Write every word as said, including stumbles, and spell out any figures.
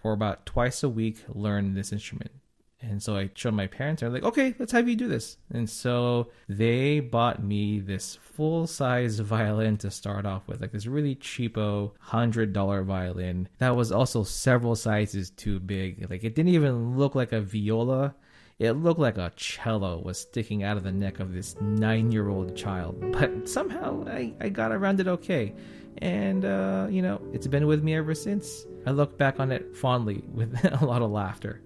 for about twice a week learn this instrument. And so I showed my parents, and they're like, okay, let's have you do this. And so they bought me this full-size violin to start off with, like this really cheapo one hundred dollars violin that was also several sizes too big. Like, it didn't even look like a viola. It looked like a cello was sticking out of the neck of this nine-year-old child. But somehow I, I got around it okay. And, uh, you know, it's been with me ever since. I look back on it fondly with a lot of laughter.